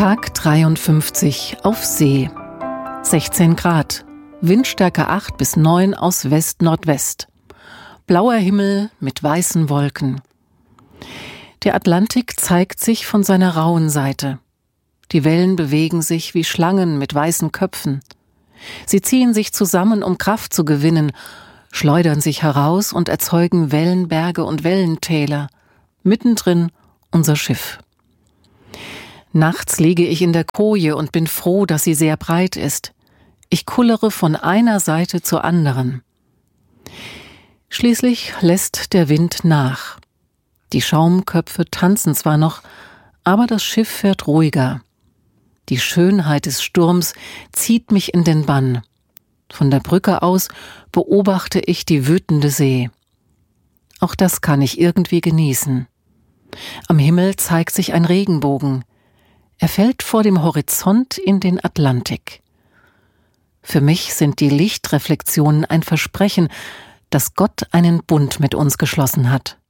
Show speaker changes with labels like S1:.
S1: Tag 53 auf See. 16 Grad, Windstärke 8 bis 9 aus West-Nordwest. Blauer Himmel mit weißen Wolken. Der Atlantik zeigt sich von seiner rauen Seite. Die Wellen bewegen sich wie Schlangen mit weißen Köpfen. Sie ziehen sich zusammen, um Kraft zu gewinnen, schleudern sich heraus und erzeugen Wellenberge und Wellentäler. Mittendrin unser Schiff. Nachts liege ich in der Koje und bin froh, dass sie sehr breit ist. Ich kullere von einer Seite zur anderen. Schließlich lässt der Wind nach. Die Schaumköpfe tanzen zwar noch, aber das Schiff fährt ruhiger. Die Schönheit des Sturms zieht mich in den Bann. Von der Brücke aus beobachte ich die wütende See. Auch das kann ich irgendwie genießen. Am Himmel zeigt sich ein Regenbogen. Er fällt vor dem Horizont in den Atlantik. Für mich sind die Lichtreflexionen ein Versprechen, dass Gott einen Bund mit uns geschlossen hat.